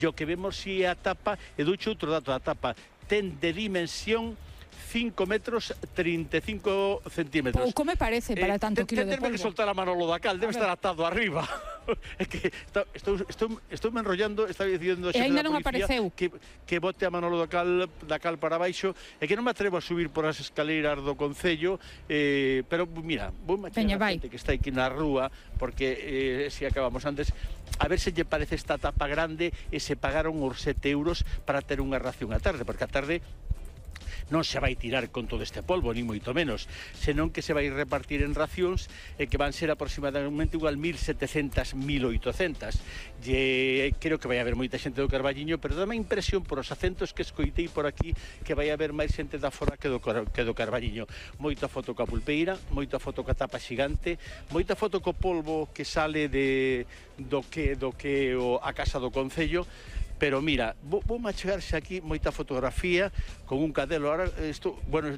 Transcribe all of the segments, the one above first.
O que vemos si a tapa, e douche outro dato da tapa, ten de dimensión 5 metros 35 centímetros. Pouco me parece para tanto kilo de polvo. Tenderme que soltar a Manolo Dacal, debe estar atado arriba. É que estou me enrollando, estaba dicindo a xefe da policía que bote a Manolo Dacal para baixo, e que non me atrevo a subir por as escaleiras do Concello, pero mira, vou machar a xente que está aquí na rúa, porque se acabamos antes, a ver se lle parece esta tapa grande e se pagaron os 7 euros para ter unha ración a tarde, porque a tarde non se vai tirar con todo este polvo, ni moito menos, senón que se vai repartir en racións e que van ser aproximadamente igual 1.700, 1.800. E creo que vai haber moita xente do Carballiño, pero dame impresión por os acentos que escoitei por aquí que vai haber máis xente da fora que do Carballiño. Moita foto coa pulpeira, moita foto coa tapa xigante, moita foto co polvo que sale do que a casa do Concello. Pero mira, vou achegarse aquí moita fotografía con un cadelo. Ahora, bueno,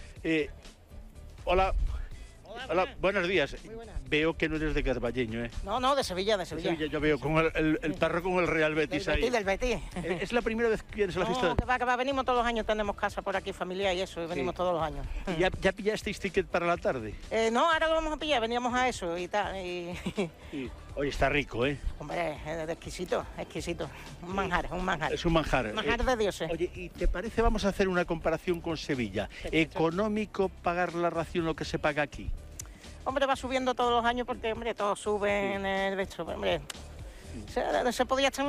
hola, buenos días. Muy buenas. Veo que no eres de Carballeño, ¿eh? No, de Sevilla, de Sevilla. Yo veo con el perro con el Real Betis ahí. Del Betis. ¿Es la primera vez que vienes a la fiesta? No, que va, venimos todos los años, tenemos casa por aquí, familia y eso, y venimos todos los años. ¿Y ya pillasteis ticket para la tarde? No, ahora lo vamos a pillar, veníamos a eso y tal. Oye, está rico, ¿eh? Hombre, es exquisito, exquisito. Un manjar, un manjar. Es un manjar. Un manjar de dioses. Oye, ¿y te parece, vamos a hacer una comparación con Sevilla? ¿Económico pagar la ración lo que se paga aquí? Hombre, va subiendo todos los años porque, hombre, todo sube en el resto, hombre. Se podía echar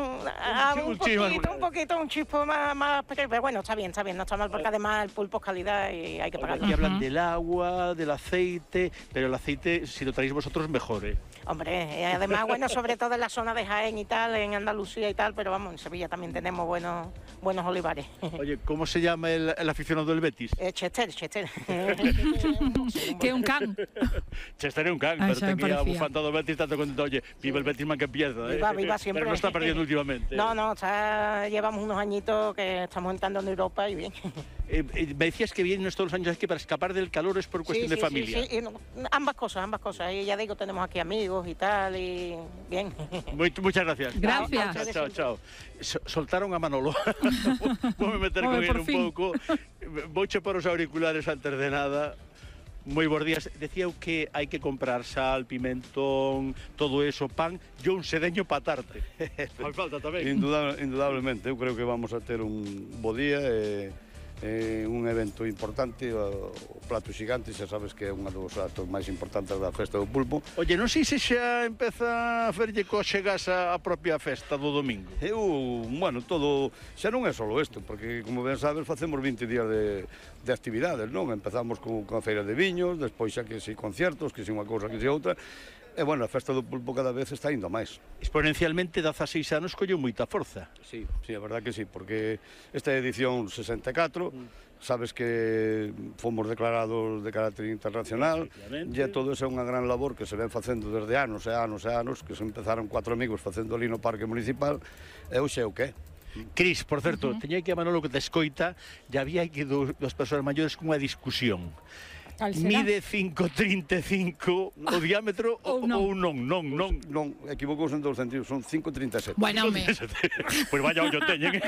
un chispo más pequeño, pero bueno, está bien, no está mal, porque además el pulpo es calidad y hay que pagarlo. Aquí hablan del agua, del aceite, pero el aceite, si lo traéis vosotros, mejor, ¿eh? Hombre, además, bueno, sobre todo en la zona de Jaén y tal, en Andalucía y tal, pero vamos, en Sevilla también tenemos buenos olivares. Oye, ¿cómo se llama el aficionado del Betis? Chester. Que un can. Chester es un can, pero tenía bufando del Betis tanto contento. Oye, viva el Betis man que empieza, ¿eh? Viva siempre. Pero no está perdiendo últimamente. No, llevamos unos añitos que estamos entrando en Europa y bien. Me decías que vienes todos los años aquí para escapar del calor, es por cuestión de familia. Sí, ambas cosas. Y ya digo, tenemos aquí amigos y tal, y bien. Muchas gracias. Gracias. Chao. Soltaron a Manolo. Vou me meter con él un pouco. Vouche por os auriculares antes de nada. Moi bons días. Decía que hai que comprar sal, pimentón, todo eso, pan, e un sedeño para tarde. Fai falta tamén. Indudablemente, eu creo que vamos a ter un bo día un evento importante, o plato xigante, xa sabes que é unha dos atos máis importantes da festa do pulpo. Oye, non sei se xa empeza a ferlle cochegas a propia festa do domingo. Bueno, todo, xa non é só isto, porque, como ben sabes, facemos 20 días de actividades, non? Empezamos con a feira de viños, despois xa que si conciertos, que si unha cousa, que si outra. E, bueno, a festa do pulpo cada vez está indo máis. Exponencialmente, 16 anos colleu moita forza. Sí, a verdad que sí, porque esta edición 64, sabes que fomos declarados de carácter internacional, e todo eso é unha gran labor que se ven facendo desde anos e anos, que se empezaron 4 amigos facendo ali no Parque Municipal, e hoxe é o que é. Cris, por certo, teña que a Manolo que te escoita, ya había que dos persoas maiores con unha discusión. Mide 5,35 o diámetro ou non? Non, equivocouse en todos os sentidos, son 5,37. Bueno, home. Pois vaya ollo teñen.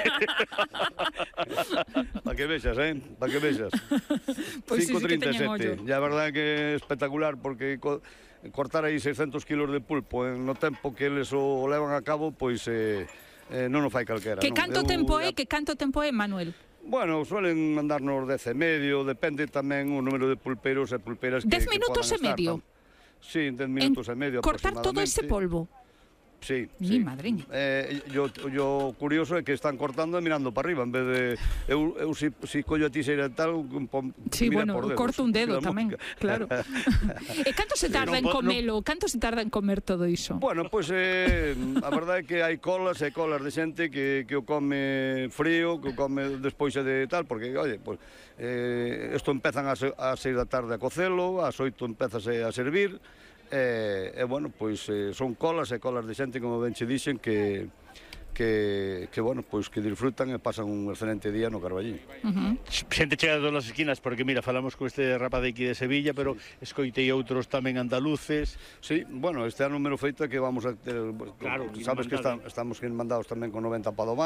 Para que vexas, para que vexas. 5,37. E a verdade que é espectacular, porque cortar aí 600 kilos de pulpo no tempo que eles o levan a cabo, pois non o fai calquera. Que canto tempo é, Manuel? Bueno, suelen mandarnos 10 e medio, depende tamén o número de pulperos e pulperas que 10 minutos e medio? Sí, 10 minutos e medio aproximadamente. Cortar todo ese polvo? Sí. Mi madriña. Yo curioso é que están cortando e mirando para arriba, en vez de eu si collo a tiseira e tal, sí, bueno, corto un dedo tamén, claro. E canto se tarda en comelo? Canto se tarda en comer todo iso? Bueno, pois a verdade é que hai colas e colas de xente que o come frío, que o come despois de tal, porque, oye, pois isto empezan ás 6 da tarde a cocelo, ás 8 empezase a servir. Bueno, pois son colas e colas de xente, como ben che dixen, que bueno, pois que disfrutan e pasan un excelente día no Carballiño. Xente chega de todas as esquinas, porque mira, falamos con este rapaz de aquí de Sevilla, pero escoitei outros tamén andaluces. Sí, bueno, este ano o número feito é que vamos a ter, sabes que estamos mandados tamén con 90 para o